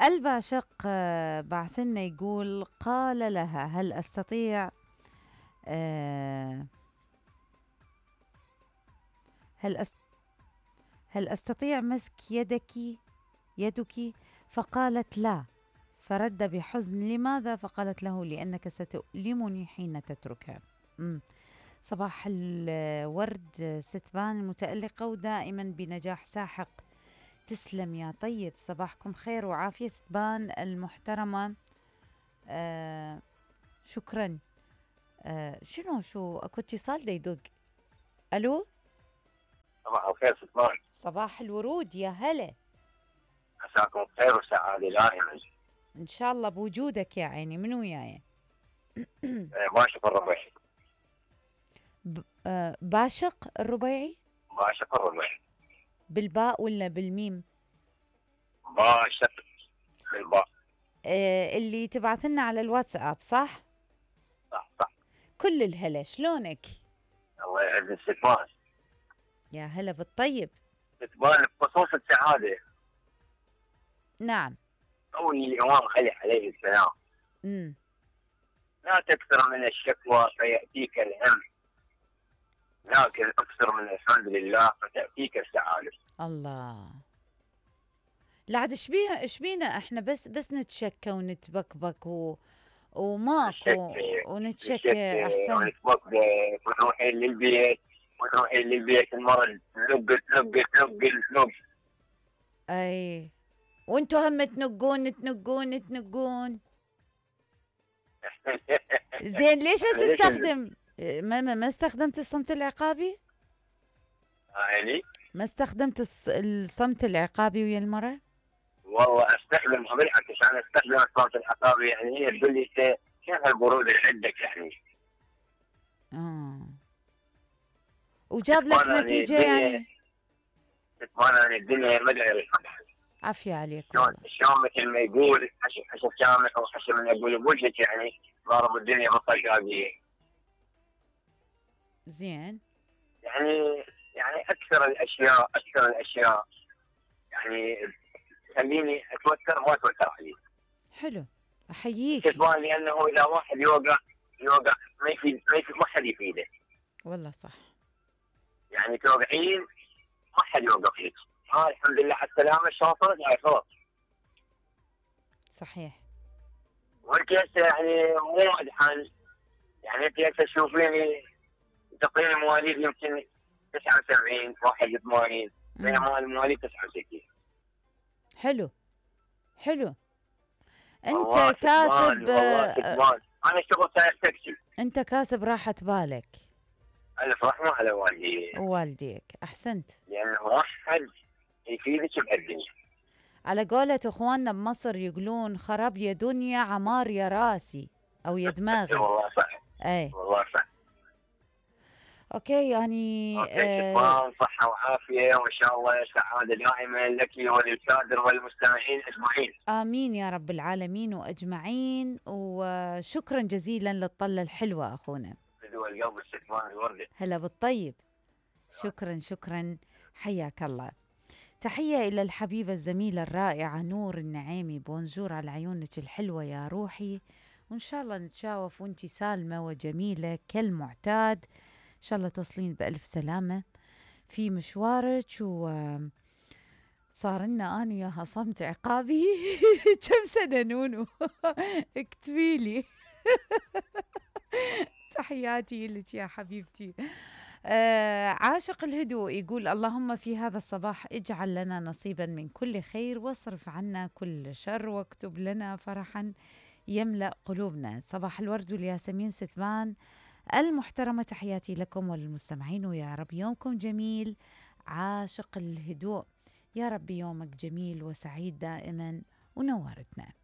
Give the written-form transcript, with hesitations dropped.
الباشق بعثلنا يقول قال لها هل أستطيع آه، هل أس هل أستطيع مسك يدك؟ فقالت لا، فرد بحزن لماذا؟ فقالت له لأنك ستؤلمني حين تتركها. صباح الورد ستبان المتألقة ودائما بنجاح ساحق. تسلم يا طيب، صباحكم خير وعافية ستبان المحترمة. شكرا. شو اكو اتصال دا يدق. الو، صباح الخير ستبان. صباح الورود، يا هلا. مساكم خير وسعادة دائما. ان شاء الله بوجودك يا عيني. من وياي؟ باشق الربيعي. باشق الربيعي. باشق الربيعي. بالباء ولا بالميم؟ باشق بالباء. اللي تبعث لنا على الواتساب، صح؟ صح. كل الهلا، شلونك؟ الله يعز ستبان. يا هلا بالطيب. ستبان بخصوص السعادة. نعم. قول الإمام علي عليه السلام: لا تكثر من الشكوى فيأتيك الهم، لكن أكثر من الحمد لله فتأتيك السعادة. الله. لعد شبينا احنا بس نتشكى ونتبكبك وماكو ونتشكى احسن. ونتبكبك ونروحين للبيت المرض نلق. اي، وانتو هم تنقون. زين، ليش ما تستخدم ما استخدمت الصمت العقابي؟ يعني ما استخدمت الصمت العقابي ويا المرة؟ والله استخدم بالعكس، انا استخدم الصوت العقابي، يعني هي تقول لي كيف البرود اللي عندك يعني. وجاب لك نتيجة يعني؟ تتمنى الدنيا مدعي. عافية عليك. شلون مثل ما يقول حسب كلامك او حسب ما يقول بوجهك، يعني ضارب الدنيا بالطقابية. زين. يعني اكثر الاشياء يعني خليني اتوتر ما اتوتر عليه. حلو، احييك. لانه اذا واحد يوقع ما حد يفيده. والله صح. يعني توقعين ما حد يوقف فيك. الحمد لله على السلامه، شاطر خلاص. صحيح. وانت هسه يعني مو ادحان، يعني انت هسه تشوفيني تقريبا مواليد يمكن 79 81، بينما المواليد 69. حلو. انت كاسب. انا شغل سايق تاكسي. انت كاسب راحة بالك. الف رحمه على والديك. احسنت. لانه ما حد يفيدك بهالدنيا. على قولة اخواننا بمصر يقولون خراب يا دنيا عمار يا راسي او يا دماغي. والله صح. اي والله صح. اوكي يعني شكرا، صحة وعافية وان شاء الله سعادة دائما لك وللكادر والمستمعين اجمعين. امين يا رب العالمين واجمعين. وشكرا جزيلا للطلة الحلوة اخونا. القلب الشكمان الوردة. هلا بالطيب. شكرا حياك الله. تحية إلى الحبيبة الزميلة الرائعة نور النعيمي. بونجور على عيونك الحلوة يا روحي، وإن شاء الله نتشاوف وانتي سالمة وجميلة كالمعتاد. إن شاء الله توصلين بألف سلامة في مشوارك. وصار لنا أنا وياها صمت عقابي. كم سنة نونو؟ اكتبيلي. تحياتي لك يا حبيبتي. عاشق الهدوء يقول اللهم في هذا الصباح اجعل لنا نصيبا من كل خير واصرف عنا كل شر واكتب لنا فرحا يملأ قلوبنا. صباح الورد والياسمين ستبان المحترمة، تحياتي لكم وللمستمعين، ويا رب يومكم جميل. عاشق الهدوء، يا رب يومك جميل وسعيد دائما ونورتنا.